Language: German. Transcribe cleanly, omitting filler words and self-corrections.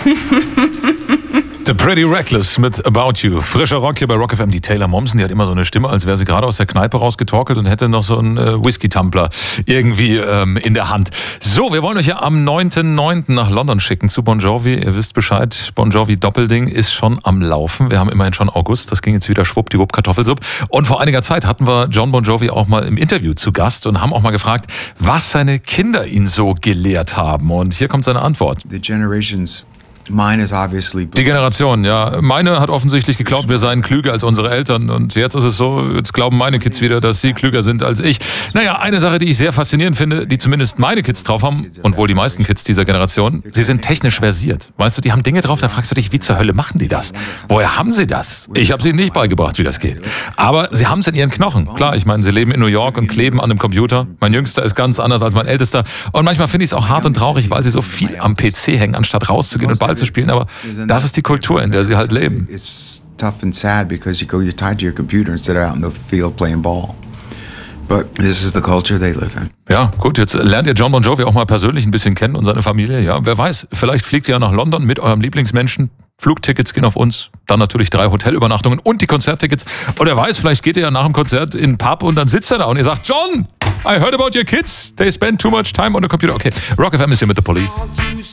The Pretty Reckless mit About You. Frischer Rock hier bei Rock FM. Die Taylor Momsen, die hat immer so eine Stimme, als wäre sie gerade aus der Kneipe rausgetorkelt und hätte noch so einen Whisky-Tumbler irgendwie in der Hand. So, wir wollen euch ja am 9.9. nach London schicken zu Bon Jovi. Ihr wisst Bescheid, Bon Jovi Doppelding ist schon am Laufen. Wir haben immerhin schon August, das ging jetzt wieder schwuppdiwupp Kartoffelsuppe. Und vor einiger Zeit hatten wir John Bon Jovi auch mal im Interview zu Gast und haben auch mal gefragt, was seine Kinder ihn so gelehrt haben. Und hier kommt seine Antwort. Die Generation, ja. Meine hat offensichtlich geglaubt, wir seien klüger als unsere Eltern. Und jetzt ist es so, jetzt glauben meine Kids wieder, dass sie klüger sind als ich. Naja, eine Sache, die ich sehr faszinierend finde, die zumindest meine Kids drauf haben, und wohl die meisten Kids dieser Generation, sie sind technisch versiert. Weißt du, die haben Dinge drauf, da fragst du dich, wie zur Hölle machen die das? Woher haben sie das? Ich habe sie ihnen nicht beigebracht, wie das geht. Aber sie haben es in ihren Knochen. Klar, ich meine, sie leben in New York und kleben an einem Computer. Mein Jüngster ist ganz anders als mein Ältester. Und manchmal finde ich es auch hart und traurig, weil sie so viel am PC hängen, anstatt rauszugehen und Ball zu spielen. Aber das ist die Kultur, in der sie halt leben. Tough and sad because you're tied to your computer instead of out in the field playing ball. But this is the culture they live in. Ja, gut, jetzt lernt ihr John Bon Jovi auch mal persönlich ein bisschen kennen und seine Familie. Ja, wer weiß, vielleicht fliegt ihr ja nach London mit eurem Lieblingsmenschen. Flugtickets gehen auf uns, dann natürlich 3 Hotelübernachtungen und die Konzerttickets. Und wer weiß, vielleicht geht ihr ja nach dem Konzert in den Pub und dann sitzt er da und ihr sagt, John, I heard about your kids. They spend too much time on the computer. Okay, Rock FM ist hier mit The Police.